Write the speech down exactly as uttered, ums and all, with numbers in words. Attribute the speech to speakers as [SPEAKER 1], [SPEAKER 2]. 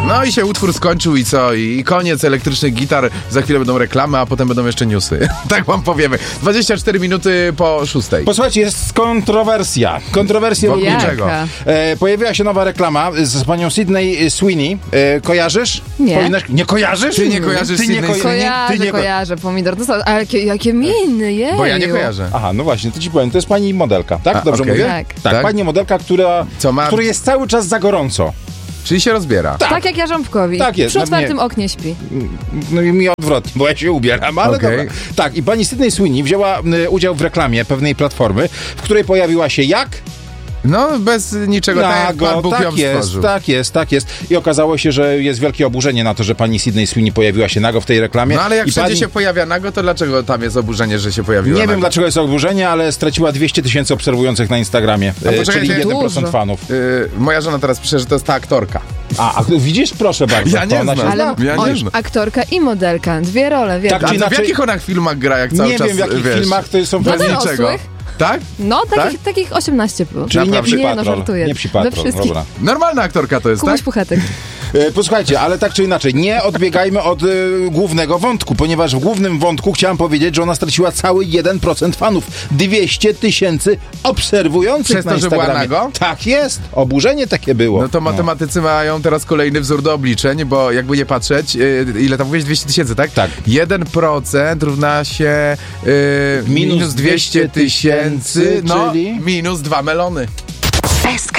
[SPEAKER 1] No i się utwór skończył i co? I koniec elektrycznych gitar. Za chwilę będą reklamy, a potem będą jeszcze newsy. Tak wam powiemy. dwadzieścia cztery minuty po szóstej.
[SPEAKER 2] Posłuchajcie, jest kontrowersja. Kontrowersja
[SPEAKER 1] Wokół
[SPEAKER 2] niczego.
[SPEAKER 1] czego?
[SPEAKER 2] E, pojawiła się nowa reklama z panią Sydney Sweeney. E, kojarzysz?
[SPEAKER 3] Nie.
[SPEAKER 2] Powinnaś... Nie kojarzysz?
[SPEAKER 1] Ty nie kojarzysz
[SPEAKER 2] Ty nie
[SPEAKER 1] Sydney
[SPEAKER 2] ko-
[SPEAKER 3] Kojarzę,
[SPEAKER 2] ty nie ko-
[SPEAKER 3] kojarzę, pomidor. To są, ale jakie, jakie miny, jeju.
[SPEAKER 1] Bo ja nie kojarzę.
[SPEAKER 2] Aha, no właśnie, to ci powiem, to jest pani modelka, tak?
[SPEAKER 1] A,
[SPEAKER 2] Dobrze
[SPEAKER 1] okej.
[SPEAKER 2] mówię?
[SPEAKER 3] Tak.
[SPEAKER 2] tak.
[SPEAKER 1] Tak?
[SPEAKER 2] Pani modelka, która,
[SPEAKER 1] Co ma-
[SPEAKER 2] która jest cały czas za gorąco.
[SPEAKER 1] Czyli się rozbiera.
[SPEAKER 2] Tak.
[SPEAKER 3] Tak jak ja Rząbkowi.
[SPEAKER 2] Tak jest,
[SPEAKER 3] Przy
[SPEAKER 2] no
[SPEAKER 3] otwartym
[SPEAKER 2] nie-
[SPEAKER 3] oknie śpi.
[SPEAKER 2] No i mi odwrotnie, bo ja się ubieram, ale
[SPEAKER 1] Okej.
[SPEAKER 2] dobra. Tak, i pani Sydney Sweeney wzięła y, udział w reklamie pewnej platformy, w której pojawiła się jak?
[SPEAKER 1] No, bez niczego. Tak jak
[SPEAKER 2] Nago,
[SPEAKER 1] Pan Bóg ją
[SPEAKER 2] tak jest,
[SPEAKER 1] stworzył.
[SPEAKER 2] tak jest, tak jest. I okazało się, że jest wielkie oburzenie na to, że pani Sydney Sweeney pojawiła się nago w tej reklamie.
[SPEAKER 1] No ale jak
[SPEAKER 2] I
[SPEAKER 1] wszędzie
[SPEAKER 2] pani...
[SPEAKER 1] się pojawia nago, to dlaczego tam jest oburzenie, że się pojawiło
[SPEAKER 2] Nie
[SPEAKER 1] nago?
[SPEAKER 2] wiem, dlaczego jest oburzenie, ale straciła dwieście tysięcy obserwujących na Instagramie,
[SPEAKER 1] A
[SPEAKER 2] e,
[SPEAKER 1] poczekajcie,
[SPEAKER 2] czyli jeden procent
[SPEAKER 3] dużo.
[SPEAKER 2] fanów.
[SPEAKER 1] Yy, moja żona teraz pisze, że to jest ta aktorka.
[SPEAKER 2] A, a widzisz? Proszę bardzo.
[SPEAKER 1] Ja nie
[SPEAKER 2] to ona się
[SPEAKER 1] znam.
[SPEAKER 2] zna.
[SPEAKER 3] Ale
[SPEAKER 1] Ja nie
[SPEAKER 3] oj,
[SPEAKER 1] znam.
[SPEAKER 3] aktorka i modelka. Dwie role, wiesz.
[SPEAKER 2] Tak,
[SPEAKER 1] A
[SPEAKER 2] czy
[SPEAKER 1] to w
[SPEAKER 2] inaczej-
[SPEAKER 1] jakich ona filmach gra, jak cały
[SPEAKER 2] Nie
[SPEAKER 1] czas,
[SPEAKER 2] wiem, w jakich
[SPEAKER 1] wiesz,
[SPEAKER 2] filmach to są...
[SPEAKER 3] Dla
[SPEAKER 1] bez
[SPEAKER 3] dorosłych.
[SPEAKER 1] niczego. Tak?
[SPEAKER 3] No, takich,
[SPEAKER 1] Tak?
[SPEAKER 3] takich osiemnaście plus.
[SPEAKER 2] Czyli nie
[SPEAKER 1] Naprawdę.
[SPEAKER 2] psi
[SPEAKER 3] Nie, no,
[SPEAKER 2] patrol.
[SPEAKER 3] żartuję.
[SPEAKER 2] Nie psi
[SPEAKER 3] We
[SPEAKER 2] patrol,
[SPEAKER 3] wszystkich.
[SPEAKER 2] dobra.
[SPEAKER 1] Normalna aktorka to jest,
[SPEAKER 3] Kubuś
[SPEAKER 1] tak?
[SPEAKER 3] Puchatek.
[SPEAKER 2] E, Posłuchajcie, ale tak czy inaczej, nie odbiegajmy od e, głównego wątku, ponieważ w głównym wątku chciałem powiedzieć, że ona straciła cały jeden procent fanów. dwieście tysięcy obserwujących
[SPEAKER 1] Przez
[SPEAKER 2] na
[SPEAKER 1] to, że była
[SPEAKER 2] Instagramie.
[SPEAKER 1] nago?
[SPEAKER 2] Tak jest, oburzenie takie było.
[SPEAKER 1] No to matematycy mają teraz kolejny wzór do obliczeń, bo jakby nie patrzeć, yy, ile tam mówiłeś? dwieście tysięcy, tak?
[SPEAKER 2] Tak.
[SPEAKER 1] jeden procent równa się yy,
[SPEAKER 2] Minus
[SPEAKER 1] minus dwieście tysięcy, no
[SPEAKER 2] czyli?
[SPEAKER 1] minus dwa melony.